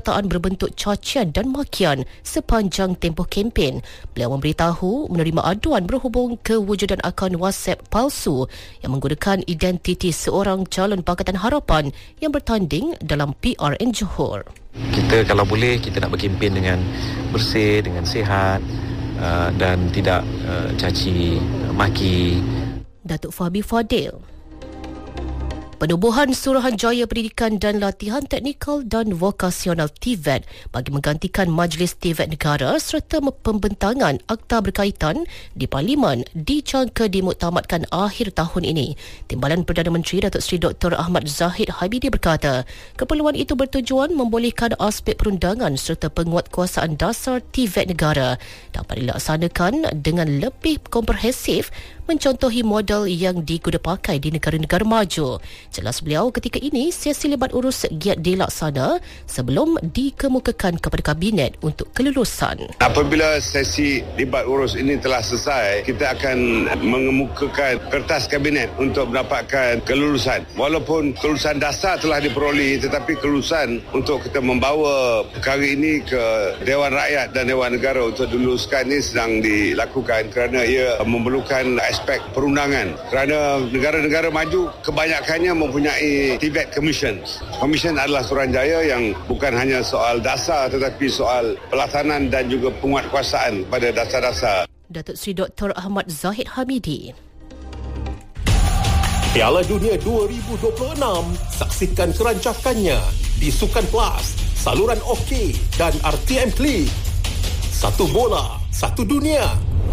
berbentuk cacian dan makian sepanjang tempoh kempen. Beliau memberitahu menerima aduan berhubung kewujudan akaun WhatsApp palsu yang menggunakan identiti seorang calon Pakatan Harapan yang bertanding dalam PRN Johor. Kita kalau boleh, kita nak berkempen dengan bersih, dengan sihat dan tidak caci maki. Datuk Fahmi Fadil. Penubuhan Suruhanjaya Pendidikan dan Latihan Teknikal dan Vokasional TVET bagi menggantikan Majlis TVET Negara serta pembentangan akta berkaitan di Parlimen dijangka dimuktamadkan akhir tahun ini. Timbalan Perdana Menteri Datuk Seri Dr. Ahmad Zahid Habibie berkata, keperluan itu bertujuan membolehkan aspek perundangan serta penguatkuasaan dasar TVET Negara dapat dilaksanakan dengan lebih komprehensif mencontohi model yang digunakan pakai di negara-negara maju. Jelas beliau, ketika ini sesi lebat urus giat dilaksana sebelum dikemukakan kepada Kabinet untuk kelulusan. Apabila sesi lebat urus ini telah selesai, kita akan mengemukakan kertas Kabinet untuk mendapatkan kelulusan. Walaupun kelulusan dasar telah diperoleh, tetapi kelulusan untuk kita membawa perkara ini ke Dewan Rakyat dan Dewan Negara untuk diluluskan ini sedang dilakukan kerana ia memerlukan aspek perundangan. Kerana negara-negara maju kebanyakannya mempunyai TVET Commission. Commission adalah Suruhanjaya yang bukan hanya soal dasar tetapi soal pelaksanaan dan juga penguatkuasaan pada dasar-dasar. Datuk Seri Dr. Ahmad Zahid Hamidi. Piala Dunia 2026, saksikan kerancakannya di Sukan Plus, saluran OK dan RTM Klik. Satu bola, satu dunia.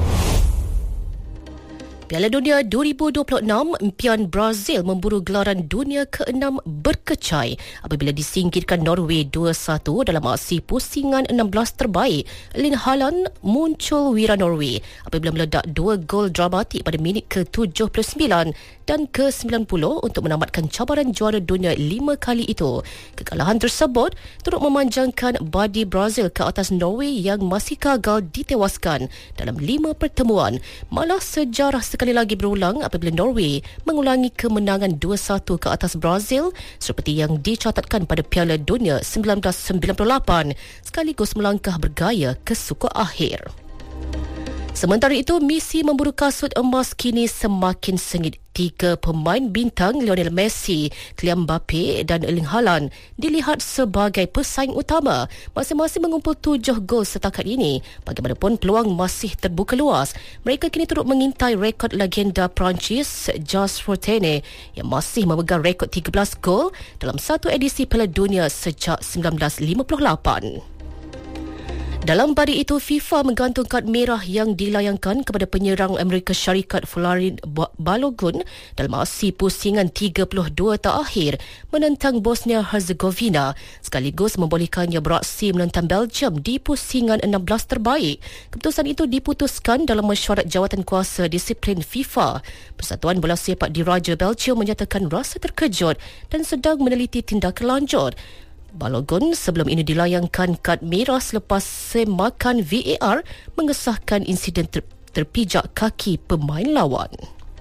Piala Dunia 2026, impian Brazil memburu gelaran dunia ke-6 berkecai apabila disingkirkan Norway 2-1 dalam aksi pusingan 16 terbaik. Erling Haaland muncul wira Norway apabila meledak 2 gol dramatik pada minit ke-79 dan ke-90 untuk menamatkan cabaran juara dunia 5 kali itu. Kekalahan tersebut turut memanjangkan badi Brazil ke atas Norway yang masih gagal ditewaskan dalam 5 pertemuan. Malah sejarah sekali lagi berulang apabila Norway mengulangi kemenangan 2-1 ke atas Brazil seperti yang dicatatkan pada Piala Dunia 1998 sekaligus melangkah bergaya ke suku akhir. Sementara itu, misi memburu kasut emas kini semakin sengit. 3 pemain bintang Lionel Messi, Kylian Mbappe dan Erling Haaland dilihat sebagai pesaing utama. Masing-masing mengumpul 7 gol setakat ini. Bagaimanapun, peluang masih terbuka luas. Mereka kini turut mengintai rekod legenda Perancis Jules Fontaine yang masih memegang rekod 13 gol dalam satu edisi Piala Dunia sejak 1958. Dalam pada itu, FIFA menggantung kad merah yang dilayangkan kepada penyerang Amerika Syarikat Florin Balogun dalam aksi pusingan 32 terakhir menentang Bosnia Herzegovina sekaligus membolehkannya beraksi menentang Belgium di pusingan 16 terbaik. Keputusan itu diputuskan dalam mesyuarat jawatan kuasa disiplin FIFA. Persatuan Bola Sepak Diraja Belgium menyatakan rasa terkejut dan sedang meneliti tindakan lanjut. Balogun sebelum ini dilayangkan kad merah selepas semakan VAR mengesahkan insiden terpijak kaki pemain lawan.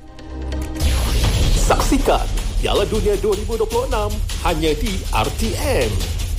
Saksikan Piala Dunia 2026 hanya di RTM.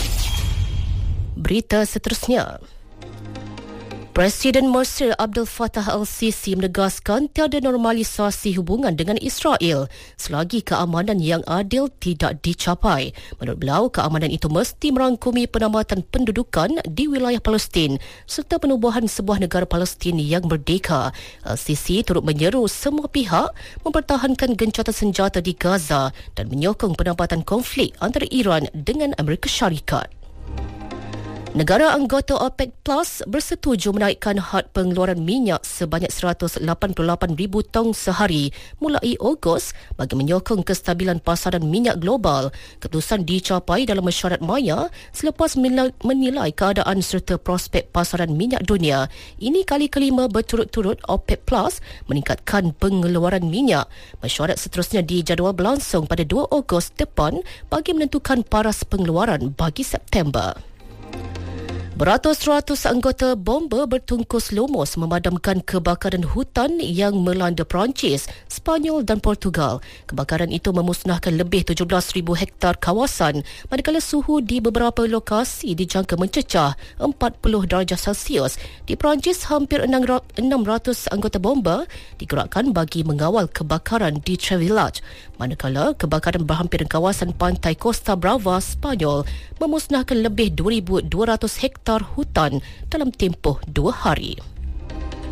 Berita seterusnya. Presiden Mesir Abdul Fattah al-Sisi menegaskan tiada normalisasi hubungan dengan Israel selagi keamanan yang adil tidak dicapai. Menurut beliau, keamanan itu mesti merangkumi penambatan pendudukan di wilayah Palestin serta penubuhan sebuah negara Palestin yang merdeka. Al-Sisi turut menyeru semua pihak mempertahankan gencatan senjata di Gaza dan menyokong penambatan konflik antara Iran dengan Amerika Syarikat. Negara anggota OPEC Plus bersetuju menaikkan had pengeluaran minyak sebanyak 188,000 tong sehari mulai Ogos bagi menyokong kestabilan pasaran minyak global. Keputusan dicapai dalam mesyuarat maya selepas menilai keadaan serta prospek pasaran minyak dunia. Ini kali kelima berturut-turut OPEC Plus meningkatkan pengeluaran minyak. Mesyuarat seterusnya dijadual berlangsung pada 2 Ogos depan bagi menentukan paras pengeluaran bagi September. Beratus-ratus anggota bomber bertungkus lumus memadamkan kebakaran hutan yang melanda Perancis, Spanyol dan Portugal. Kebakaran itu memusnahkan lebih 17,000 hektar kawasan, manakala suhu di beberapa lokasi dijangka mencecah 40 darjah Celsius. Di Perancis, hampir 600 anggota bomber digerakkan bagi mengawal kebakaran di Trevillage. Manakala kebakaran berhampiran kawasan pantai Costa Brava, Spanyol memusnahkan lebih 2,200 hektar hutan dalam tempoh 2 hari.